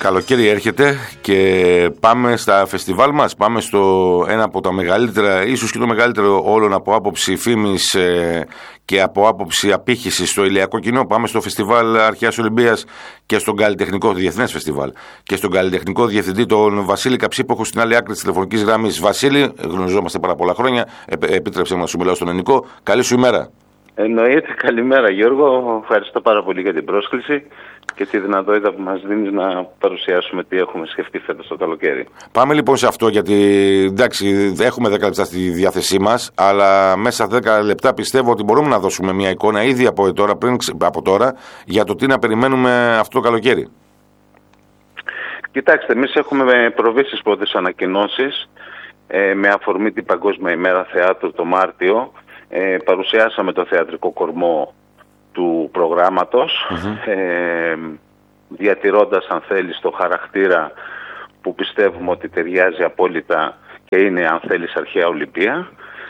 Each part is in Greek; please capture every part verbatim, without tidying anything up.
Καλοκαίρι έρχεται και πάμε στα φεστιβάλ μας. Πάμε στο ένα από τα μεγαλύτερα, ίσως και το μεγαλύτερο όλων από άποψη φήμης ε, και από άποψη απήχησης στο ηλιακό κοινό. Πάμε στο φεστιβάλ Αρχαίας Ολυμπίας και στον καλλιτεχνικό, διεθνές φεστιβάλ, και στον καλλιτεχνικό διευθυντή, τον Βασίλη Καψίποχο, στην άλλη άκρη της τηλεφωνικής γραμμής. Βασίλη, γνωριζόμαστε πάρα πολλά χρόνια. Ε, επίτρεψε μου να σου μιλάω στον ελληνικό. Καλή σου ημέρα. Εννοείται. Καλημέρα, Γιώργο. Ευχαριστώ πάρα πολύ για την πρόσκληση και τη δυνατότητα που μας δίνεις να παρουσιάσουμε τι έχουμε σκεφτεί φέτος το καλοκαίρι. Πάμε λοιπόν σε αυτό, γιατί εντάξει, έχουμε δέκα λεπτά στη διάθεσή μας, αλλά μέσα σε δέκα λεπτά πιστεύω ότι μπορούμε να δώσουμε μια εικόνα ήδη από τώρα, πριν, από τώρα για το τι να περιμένουμε αυτό το καλοκαίρι. Κοιτάξτε, εμείς έχουμε προβεί στις πρώτες ανακοινώσεις ε, με αφορμή την Παγκόσμια ημέρα θεάτρου το Μάρτιο. Ε, παρουσιάσαμε το θεατρικό κορμό του προγράμματος, mm-hmm. ε, διατηρώντας, αν θέλεις, το χαρακτήρα που πιστεύουμε ότι ταιριάζει απόλυτα και είναι, αν θέλεις, αρχαία Ολυμπία.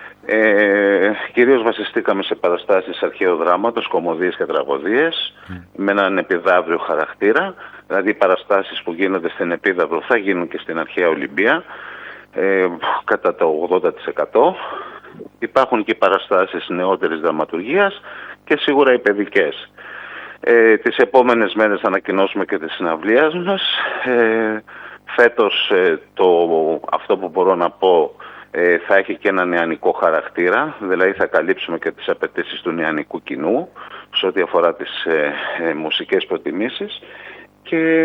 Ε, κυρίως βασιστήκαμε σε παραστάσεις αρχαίου δράματος, κωμωδίες και τραγωδίες, mm. με έναν επιδαύριο χαρακτήρα. Δηλαδή οι παραστάσεις που γίνονται στην επίδαυρο θα γίνουν και στην αρχαία Ολυμπία, ε, κατά το ογδόντα τοις εκατό. Υπάρχουν και παραστάσεις νεότερης δραματουργίας και σίγουρα οι παιδικές. Ε, τις επόμενες μέρες θα ανακοινώσουμε και τη συναυλία μας. Ε, φέτος ε, το, αυτό που μπορώ να πω ε, θα έχει και ένα νεανικό χαρακτήρα, δηλαδή θα καλύψουμε και τις απαιτήσεις του νεανικού κοινού σε ό,τι αφορά τις ε, ε, μουσικές προτιμήσεις. Και...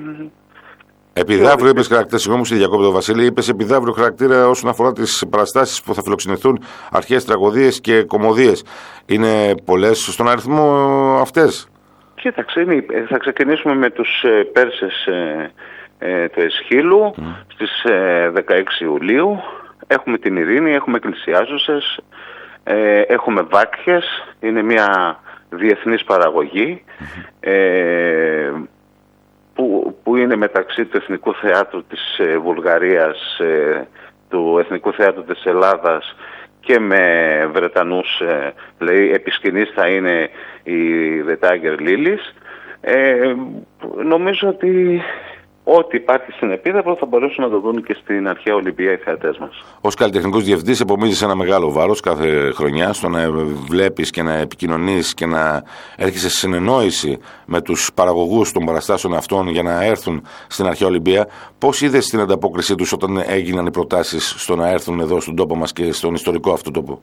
Επιδαύριο είπες χαρακτήρα, συγγνώμη σε διακόπτω Βασίλη, είπες επιδαύριο χαρακτήρα όσον αφορά τις παραστάσεις που θα φιλοξενηθούν, αρχαίες τραγωδίες και κωμωδίες. Είναι πολλές στον αριθμό αυτές? Κοίταξε, θα ξεκινήσουμε με τους ε, Πέρσες ε, ε, του Εσχύλου mm. στις ε, δεκαέξι Ιουλίου. Έχουμε την Ειρήνη, έχουμε Εκκλησιάζουσες, ε, έχουμε Βάκχες, είναι μια διεθνής παραγωγή. Mm-hmm. Ε, Που, που είναι μεταξύ του Εθνικού Θεάτρου της ε, Βουλγαρίας, ε, του Εθνικού Θεάτρου της Ελλάδας και με Βρετανούς, ε, λέει, επισκηνής θα είναι η The Tiger Lilies. Ε, νομίζω ότι ό,τι υπάρχει στην επίδαυρο θα μπορέσουν να το δουν και στην αρχαία Ολυμπία οι θεατές μας. Ως καλλιτεχνικός διευθυντής επομίζεις ένα μεγάλο βάρος κάθε χρονιά στο να βλέπεις και να επικοινωνείς και να έρχεσαι σε συνεννόηση με τους παραγωγούς των παραστάσεων αυτών για να έρθουν στην αρχαία Ολυμπία. Πώς είδες την ανταπόκρισή τους όταν έγιναν οι προτάσεις στο να έρθουν εδώ στον τόπο μας και στον ιστορικό αυτό τόπο?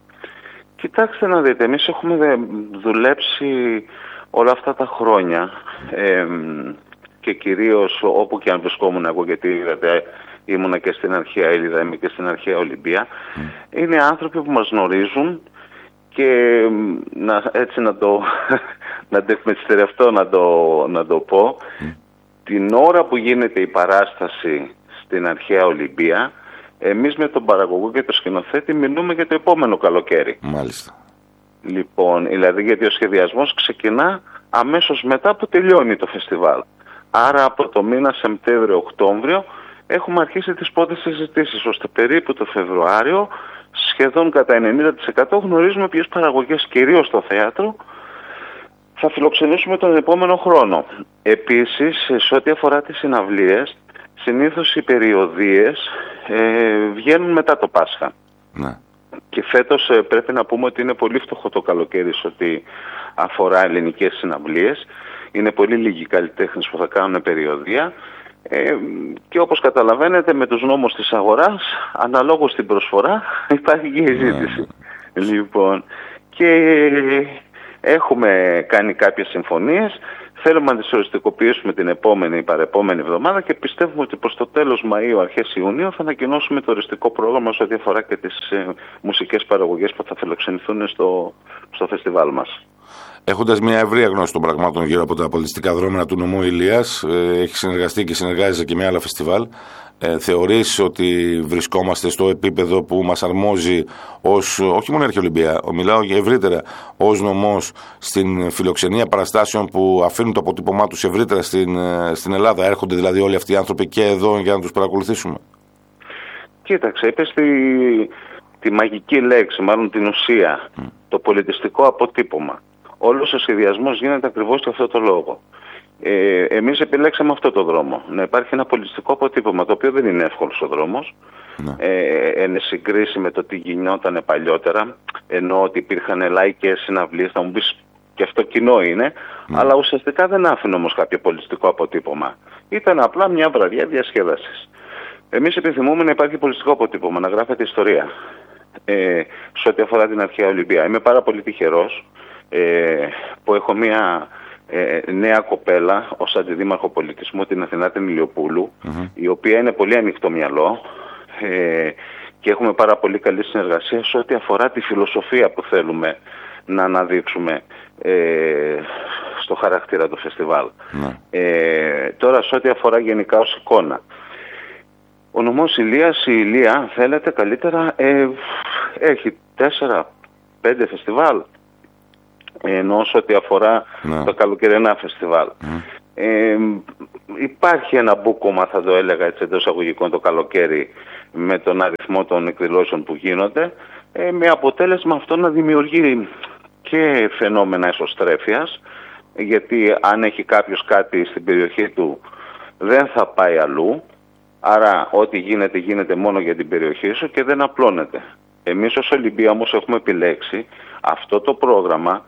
Κοιτάξτε να δείτε, εμείς έχουμε δουλέψει όλα αυτά τα χρόνια ε, και κυρίως όπου και αν βρισκόμουν εγώ, γιατί είδατε, ήμουνα και στην αρχαία Έλιδα, είμαι και στην αρχαία Ολυμπία, mm. είναι άνθρωποι που μας γνωρίζουν και να, έτσι να το να το να το, να το πω, mm. την ώρα που γίνεται η παράσταση στην αρχαία Ολυμπία, εμείς με τον παραγωγό και τον σκηνοθέτη μιλούμε για το επόμενο καλοκαίρι. Μάλιστα. Λοιπόν, δηλαδή γιατί ο σχεδιασμός ξεκινά αμέσως μετά που τελειώνει το φεστιβάλ. Άρα από το μήνα Σεπτέμβριο-Οκτώβριο έχουμε αρχίσει τις πρώτες συζητήσεις, ώστε περίπου το Φεβρουάριο σχεδόν κατά ενενήντα τοις εκατό γνωρίζουμε ποιες παραγωγές, κυρίως στο θέατρο, θα φιλοξενήσουμε τον επόμενο χρόνο. Επίσης, σε ό,τι αφορά τις συναυλίες, συνήθως οι περιοδίες ε, βγαίνουν μετά το Πάσχα. Ναι. Και φέτος ε, πρέπει να πούμε ότι είναι πολύ φτωχό το καλοκαίρι σε ό,τι αφορά ελληνικές συναυλίες. Είναι πολύ λίγοι καλλιτέχνες που θα κάνουν περιοδεία ε, και όπως καταλαβαίνετε με τους νόμους της αγοράς, αναλόγως στην προσφορά υπάρχει και η ζήτηση. Yeah. Λοιπόν, και έχουμε κάνει κάποιες συμφωνίες, θέλουμε να τις οριστικοποιήσουμε την επόμενη, παρεπόμενη εβδομάδα και πιστεύουμε ότι προς το τέλος Μαΐου, αρχές Ιουνίου θα ανακοινώσουμε το οριστικό πρόγραμμα σε ό,τι αφορά και τις ε, μουσικές παραγωγές που θα φιλοξενηθούν στο, στο φεστιβάλ μας. Έχοντας μια ευρεία γνώση των πραγμάτων γύρω από τα πολιτιστικά δρόμενα του νομού Ηλίας, ε, έχει συνεργαστεί και συνεργάζεται και με άλλα φεστιβάλ. Ε, θεωρείς ότι βρισκόμαστε στο επίπεδο που μας αρμόζει ως, όχι μόνο η Αρχαία Ολυμπία, μιλάω και ευρύτερα, ως νομός στην φιλοξενία παραστάσεων που αφήνουν το αποτύπωμά τους ευρύτερα στην, στην Ελλάδα? Έρχονται δηλαδή όλοι αυτοί οι άνθρωποι και εδώ για να τους παρακολουθήσουμε? Κοίταξε, είπες τη, τη μαγική λέξη, μάλλον την ουσία, mm. το πολιτιστικό αποτύπωμα. Όλος ο σχεδιασμός γίνεται ακριβώς για αυτό το λόγο. Ε, εμείς επιλέξαμε αυτό το δρόμο. Να υπάρχει ένα πολιτιστικό αποτύπωμα, το οποίο δεν είναι εύκολος ο δρόμος. Ναι. Ε, εν συγκρίση με το τι γινόταν παλιότερα, ενώ ότι υπήρχαν λαϊκές συναυλίες, θα μου πεις και αυτό κοινό είναι, ναι. αλλά ουσιαστικά δεν άφηνε όμως κάποιο πολιτιστικό αποτύπωμα. Ήταν απλά μια βραδιά διασκέδασης. Εμείς επιθυμούμε να υπάρχει πολιτιστικό αποτύπωμα, να γράφεται ιστορία. Ε, σε ό,τι αφορά την αρχαία Ολυμπία. Είμαι πάρα πολύ τυχερός ε, που έχω μια ε, νέα κοπέλα ως αντιδήμαρχο πολιτισμού, την Αθηνά την Ηλιοπούλου, mm-hmm. η οποία είναι πολύ ανοιχτό μυαλό ε, και έχουμε πάρα πολύ καλή συνεργασία σε ό,τι αφορά τη φιλοσοφία που θέλουμε να αναδείξουμε ε, στο χαρακτήρα του φεστιβάλ. Mm-hmm. Ε, τώρα σε ό,τι αφορά γενικά ως εικόνα. Ο νομός Ηλίας, η Ηλία, αν θέλετε καλύτερα, ε, έχει τέσσερα πέντε φεστιβάλ, ενώ σε ό,τι αφορά ναι. το καλοκαιρινά φεστιβάλ. Mm. Ε, υπάρχει ένα μπούκομα, θα το έλεγα έτσι εντός αγωγικών, το καλοκαίρι με τον αριθμό των εκδηλώσεων που γίνονται, ε, με αποτέλεσμα αυτό να δημιουργεί και φαινόμενα εσωστρέφειας, γιατί αν έχει κάποιος κάτι στην περιοχή του δεν θα πάει αλλού. Άρα ό,τι γίνεται γίνεται μόνο για την περιοχή σου και δεν απλώνεται. Εμείς ως Ολυμπία όμως έχουμε επιλέξει αυτό το πρόγραμμα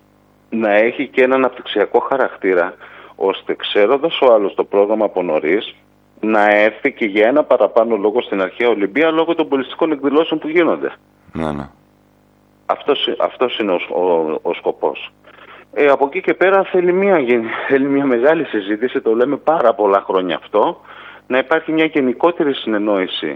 να έχει και έναν αναπτυξιακό χαρακτήρα, ώστε ξέροντας ο άλλος το πρόγραμμα από νωρίς να έρθει και για ένα παραπάνω λόγο στην αρχαία Ολυμπία λόγω των πολιτιστικών εκδηλώσεων που γίνονται. Ναι, ναι. Αυτός, αυτός είναι ο, ο, ο σκοπός. Ε, από εκεί και πέρα θέλει μια, θέλει μια μεγάλη συζήτηση, το λέμε πάρα πολλά χρόνια αυτό, να υπάρχει μια γενικότερη συνεννόηση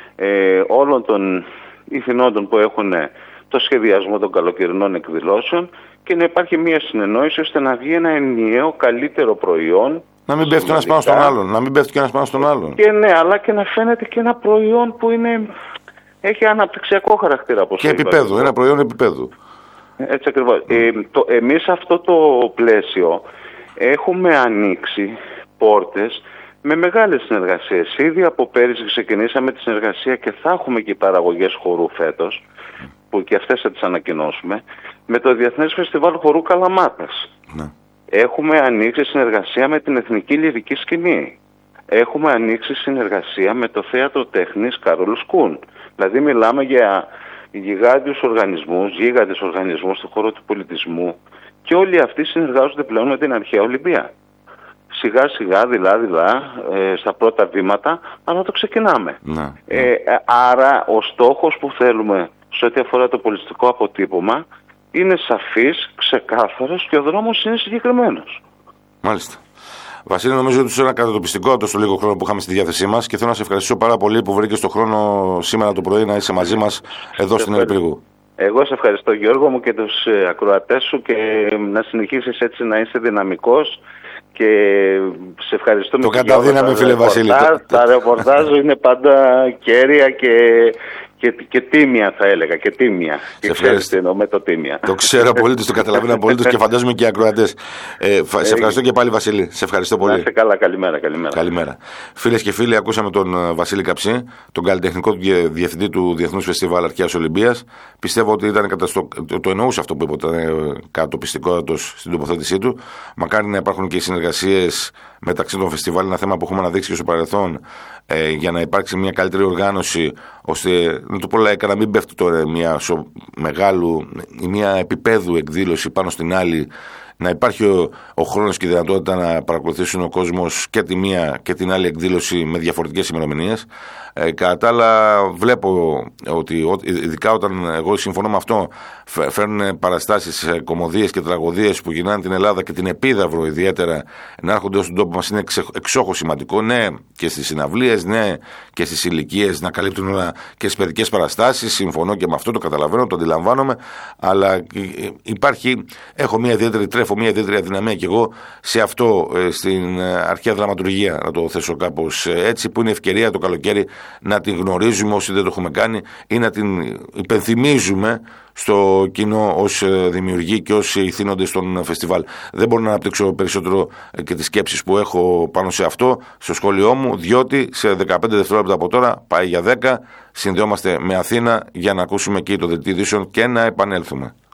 ε, όλων των ηθινόντων που έχουν το σχεδιασμό των καλοκαιρινών εκδηλώσεων και να υπάρχει μια συνεννόηση ώστε να βγει ένα ενιαίο καλύτερο προϊόν. Να μην πέφτει ένας πάνω στον άλλον. Να μην πέφτει και ένας πάνω στον άλλον. Και ναι, αλλά και να φαίνεται και ένα προϊόν που είναι, έχει αναπτυξιακό χαρακτήρα. Και επίπεδου, ένα προϊόν επίπεδου. Έτσι ακριβώς. Mm. Ε, το, εμείς αυτό το πλαίσιο έχουμε ανοίξει πόρτες με μεγάλες συνεργασίες. Ήδη από πέρυσι ξεκινήσαμε τη συνεργασία και θα έχουμε και παραγωγές χορού φέτος, που και αυτές θα τις ανακοινώσουμε, με το Διεθνές Φεστιβάλ Χορού Καλαμάτας. Ναι. Έχουμε ανοίξει συνεργασία με την Εθνική Λυρική Σκηνή. Έχουμε ανοίξει συνεργασία με το Θέατρο Τέχνης Καρόλου Σκούν. Δηλαδή μιλάμε για γιγάντιους οργανισμούς, γίγαντες οργανισμούς στον χώρο του πολιτισμού και όλοι αυτοί συνεργάζονται πλέον με την αρχαία Ολυμπία. Σιγά σιγά, δειλά δειλά, ε, στα πρώτα βήματα, αλλά το ξεκινάμε. Ναι. Ε, άρα ο στόχος που θέλουμε σε ό,τι αφορά το πολιτιστικό αποτύπωμα είναι σαφής, ξεκάθαρος και ο δρόμος είναι συγκεκριμένος. Μάλιστα. Βασίλη, νομίζω ότι είσαι ένα κατατοπιστικό από το λίγο χρόνο που είχαμε στη διάθεσή μας και θέλω να σε ευχαριστήσω πάρα πολύ που βρήκες το χρόνο σήμερα το πρωί να είσαι μαζί μας εδώ στην Ελπυρίγου. Εγώ σε ευχαριστώ, Γιώργο μου, και τους ακροατές σου, και να συνεχίσεις έτσι να είσαι δυναμικός. Και σε ευχαριστούμε. Το καταδύναμε, φίλε Βασίλη. Τα, τα ρεπορτάζ είναι πάντα κέρια και, και, και τίμια, θα έλεγα. Και τίμια. Και ξέρεις τι εννοώ με το τίμια. Το ξέρω απολύτως, το καταλαβαίνω απολύτως και φαντάζομαι και οι ακροατές. Ε, σε ευχαριστώ και πάλι, Βασίλη. Σε ευχαριστώ πολύ. Να είστε καλά, καλημέρα. Καλημέρα. καλημέρα. Φίλες και φίλοι, ακούσαμε τον Βασίλη Καψή, τον καλλιτεχνικό διευθυντή του Διεθνούς Φεστιβάλ Αρχαίας Ολυμπίας. Πιστεύω ότι ήταν καταστο... το, το εννοούσε αυτό που είπε, ήταν κατατοπιστικότατος στην τοποθέτησή του. Μακάρι να υπάρχουν και οι συνεργασίες μεταξύ των φεστιβάλ, ένα θέμα που έχουμε αναδείξει και στο παρελθόν, ε, για να υπάρξει μια καλύτερη οργάνωση, ώστε να το πω λαϊκά, να μην πέφτει τώρα μια σο, μεγάλου ή μια επίπεδου εκδήλωση πάνω στην άλλη, να υπάρχει ο, ο χρόνος και η δυνατότητα να παρακολουθήσουν ο κόσμος και τη μία και την άλλη εκδήλωση με διαφορετικές ημερομηνίες. Ε, κατά τα άλλα, βλέπω ότι ειδικά όταν εγώ συμφωνώ με αυτό, φέρνουν παραστάσεις, κωμωδίες και τραγωδίες που γυρνάνε την Ελλάδα και την Επίδαυρο ιδιαίτερα να έρχονται στον τόπο μας, είναι εξόχως σημαντικό. Ναι, και στις συναυλίες, ναι, και στις ηλικίες να καλύπτουν όλα και τις παιδικές παραστάσεις. Συμφωνώ και με αυτό, το καταλαβαίνω, το αντιλαμβάνομαι. Αλλά υπάρχει, έχω μια ιδιαίτερη, τρέφω μια ιδιαίτερη αδυναμία κι εγώ σε αυτό, στην αρχαία δραματουργία, να το θέσω κάπως έτσι, που είναι ευκαιρία το καλοκαίρι να την γνωρίζουμε όσοι δεν το έχουμε κάνει ή να την υπενθυμίζουμε στο κοινό ως δημιουργοί και ως ηθήνοντες των φεστιβάλ. Δεν μπορώ να αναπτύξω περισσότερο και τις σκέψεις που έχω πάνω σε αυτό στο σχόλιο μου, διότι σε δεκαπέντε δευτερόλεπτα από τώρα, πάει για δέκα, συνδεόμαστε με Αθήνα για να ακούσουμε και το δελτίο ειδήσεων και να επανέλθουμε.